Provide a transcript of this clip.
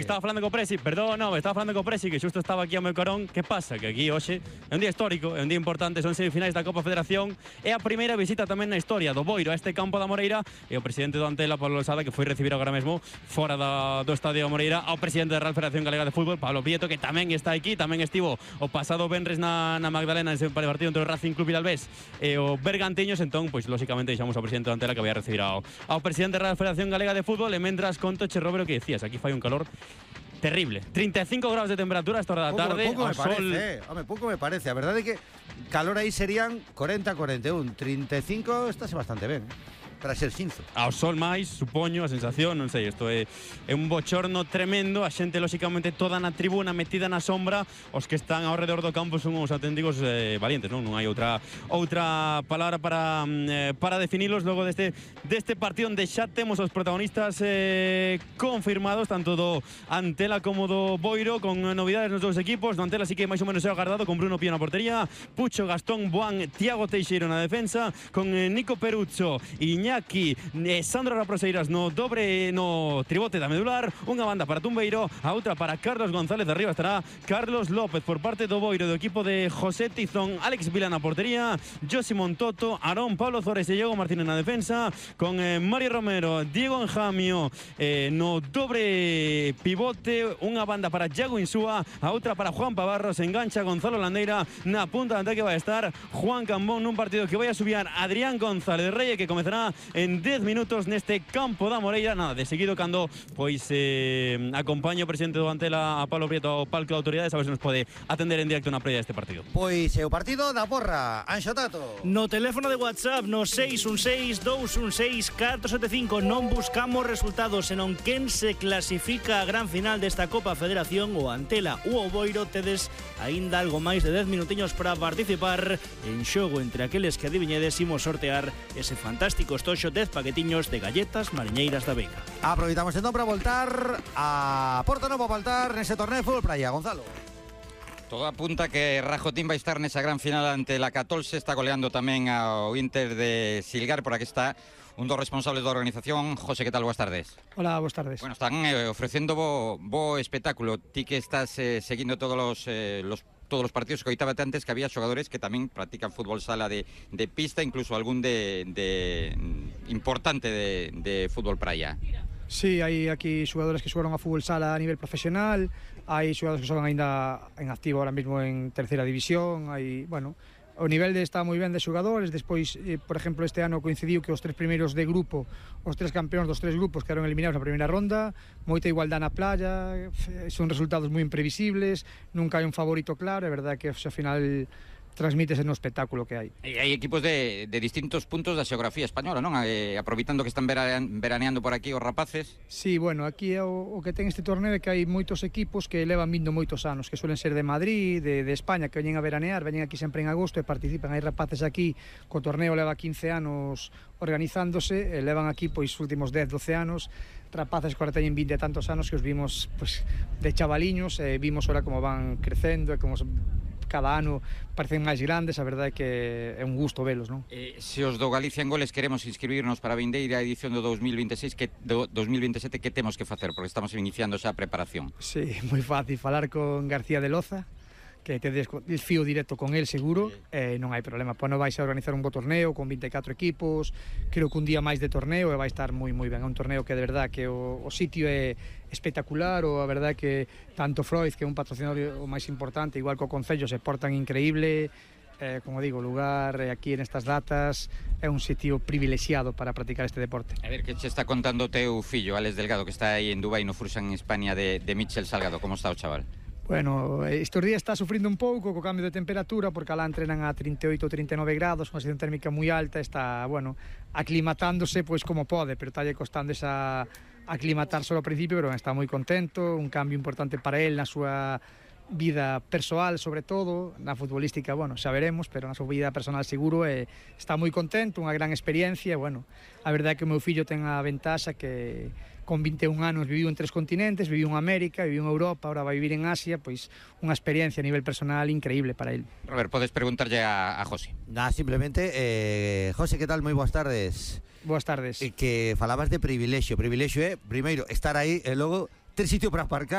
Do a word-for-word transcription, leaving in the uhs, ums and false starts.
estaba falando co Presi, perdón, non, estaba falando co Presi, que xusto estaba aquí ao meu carón. Que pasa? Que aquí hoxe é un día histórico, é un día importante, son semifinais da Copa Federación, é a primeira visita tamén na historia do Boiro a este campo da Moreira, e o presidente do Antela, Pablo Losada, que foi recibir agora mesmo fora da, do estadio da Moreira ao presidente da Real Federación Galega de Fútbol, Pablo Prieto, que tamén está aquí, tamén estivo o pasado venres na, na Magdalena, ese partido entre o Racing Club Vilalbés e o Bergantiños. Entón, pois, lóxicamente, deixamos ao presidente do Antela que vai a recibir ao, ao presidente da Real Federación Galega de Fútbol. E mentras conto, che, Robero, que decías, aquí fai un calor terrible, treinta e cinco graus de temperatura a esta hora da tarde. Pouco, pouco me sol... parece, eh. Home, pouco me parece. A verdade é que calor aí serían cuarenta, cuarenta e un, trinta e cinco, estáse bastante ben, para ser xinzo. Ao sol máis, supoño, a sensación, non sei, isto é, é un bochorno tremendo. A xente, lóxicamente, toda na tribuna, metida na sombra. Os que están ao redor do campo son uns auténticos eh, valientes, non? Non hai outra outra palabra para eh, para definilos logo deste deste partido onde xa temos os protagonistas eh, confirmados, tanto do Antela como do Boiro, con novidades nos dous equipos. Do Antela sí que máis ou menos é agardado, con Bruno Pío na portería, Pucho, Gastón, Boan, Tiago Teixeiro na defensa, con eh, Nico Peruzzo, Iñaki, eh, Sandro Raproseiras no dobre, no tribote da medular. Unha banda para Tumbeiro, a outra para Carlos González. De arriba estará Carlos López por parte do Boiro, do equipo de José Tizón, Alex Vila na portería, Josi Montoto, Aarón, Pablo Zores e Diego Martínez na defensa, con eh, Mario Romero, Diego Enjamio eh, no dobre pivote. Unha banda para Yago Insúa, a outra para Juan Pavarros. Engancha Gonzalo Landeira na punta de ataque. Vai estar Juan Cambón nun partido que vai a subir Adrián González Reyes, que comezará en dez minutos neste campo da Moreira. Nada, de seguido cando pois eh, acompaña o presidente do Antela a Pablo Prieto ao palco de autoridades, a ver se nos pode atender en directo na previa deste partido. Pois é o partido da porra, Anxo Tato. No teléfono de WhatsApp no seis un seis, dous un seis, catro sete cinco. Non buscamos resultados, senón quen se clasifica a gran final desta Copa Federación. O Antela ou o Boiro. Tedes aínda algo máis de dez minutiños para participar en xogo entre aqueles que adiviñedes. Imos sortear ese fantástico estoxo dez paquetiños de galletas mariñeiras da Veiga. Aproveitamos entón para voltar a Porto Novo, a voltar nese torneo de fútbol praia, Gonzalo. Todo apunta que Rajotín vai estar nesa gran final ante la catorce. Está goleando tamén ao Inter de Silgar. Por aquí está un dos responsables da organización. José, que tal? Boas tardes. Hola, boas tardes. Bueno, están eh, ofrecendo bo, bo espectáculo. Ti que estás eh, seguindo todos los, eh, los todos los partidos, que coitábate antes que había xogadores que tamén practican fútbol sala de, de pista, incluso algún de, de importante de, de fútbol praia. Sí, hai aquí xogadores que xogaron a fútbol sala a nivel profesional, hai xogadores que xogan aínda en activo ahora mesmo en terceira división, hai, bueno, o nivel de está moi ben de xogadores. Despois, eh, por exemplo, este ano coincidiu que os tres primeiros de grupo, os tres campeóns dos tres grupos quedaron eliminados na primeira ronda, moita igualdade na playa, son resultados moi imprevisibles, nunca hai un favorito claro. É verdade que ao final transmítese no espectáculo que hai. E hai equipos de, de distintos puntos da xeografía española, non? Eh, aproveitando que están veraneando por aquí os rapaces. Sí, bueno, aquí o, o que ten este torneo é que hai moitos equipos que levan vindo moitos anos, que suelen ser de Madrid, de, de España, que veñen a veranear, veñen aquí sempre en agosto e participan. Hai rapaces aquí, co torneo leva quince anos organizándose, e levan aquí pois últimos dez, doce anos, rapaces que ahora teñen vinte e tantos anos que os vimos pois, de chavaliños, e vimos ahora como van crecendo e como cada ano parecen máis grandes. A verdade é que é un gusto velos, non? Eh, se os do Galicia en Goles queremos inscribirnos para a vindeira edición do dos mil veintiséis, que do dos mil veintisiete, que temos que facer? Porque estamos iniciando xa a preparación. Sí, moi fácil, falar con García de Loza, que tedes el fío directo con él seguro, e eh, non hai problema. Pois non vais a organizar un bo torneo con vinte e catro equipos, creo que un día máis de torneo, e vai estar moi moi ben. É un torneo que de verdad que o, o sitio é espectacular, o a verdade que tanto Freud, que é un patrocinador o máis importante, igual que o Concello, se portan increíble. Eh, como digo, o lugar eh, aquí en estas datas é un sitio privilexiado para practicar este deporte. A ver, que che está contando o teu fillo, Alex Delgado, que está aí en Dubai, no Fursan, en España, de, de Michel Salgado? Como está o chaval? Bueno, estes días está sufrindo un pouco co cambio de temperatura, porque alá entrenan a trinta e oito, trinta e nove grados, unha sensación térmica moi alta, está, bueno, aclimatándose pois como pode, pero está lle costando esa aclimatarse ao principio, pero está moi contento, un cambio importante para él na súa vida persoal, sobre todo, na futbolística, bueno, xa veremos, pero na súa vida personal seguro, e está moi contento, unha gran experiencia. Bueno, a verdade é que o meu fillo ten a ventaxa que con vinte e un anos viviu en tres continentes, viviu en América, viviu en Europa, ahora vai vivir en Asia, pois unha experiencia a nivel personal increíble para él. Robert, podes preguntarlle a, a José. Nada, simplemente, eh, José, que tal? Moi boas tardes. Boas tardes. Eh, que falabas de privilexio. Privilexio é, primeiro, estar aí, e logo ter sitio para aparcar.